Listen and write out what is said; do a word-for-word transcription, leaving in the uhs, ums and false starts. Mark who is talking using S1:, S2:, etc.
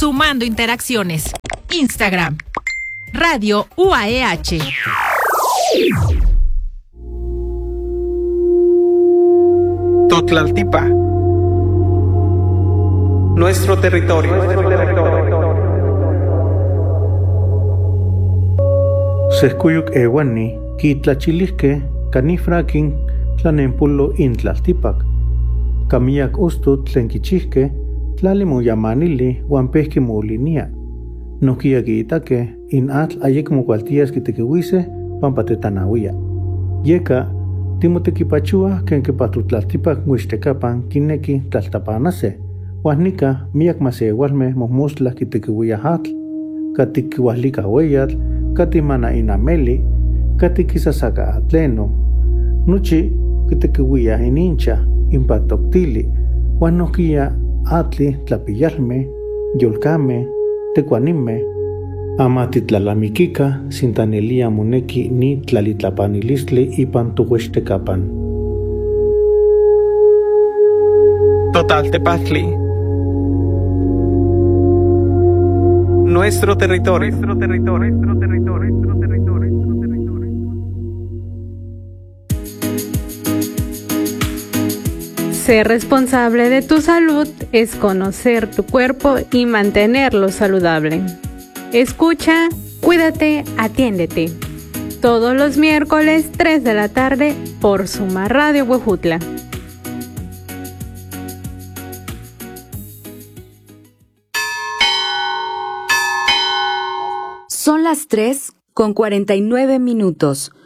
S1: sumando interacciones. Instagram, Radio U A E H.
S2: Totlaltipa, nuestro territorio.
S3: Seskuyuk ewani, kitlachilisque, canifrakin, tlanempullo intlaltipac. Kamiak ustut tlenkichihke, tlalimuyamanili, huampehki mulinia. Nokiakitake, in atl ayekmo cualtías kitekiwise, pampatetanawia. Yeka, timotekipachua kenke patutlaltipac muixtekapan kineki tlaltapanase. Huahnika, miak masewalme mohmustla kitekiwia atl, katikiwahlika weyatl, katimana inameli, katikisasaka atleno. Nuchi kitekiwia inincha, impatoktili, huanokia atli tlapiyalme, yolkame, tecuanime, ama titlalamikika, sintanelia muneki ni tlalitlapanilistli ipan tuhuechtekapan.
S2: Totaltepaztli, nuestro territorio. Nuestro territorio, nuestro territorio, nuestro territorio, nuestro territorio.
S4: Ser responsable de tu salud es conocer tu cuerpo y mantenerlo saludable. Escucha, cuídate, atiéndete. Todos los miércoles, tres de la tarde, por Suma Radio Huejutla.
S5: Son las tres con cuarenta y nueve minutos.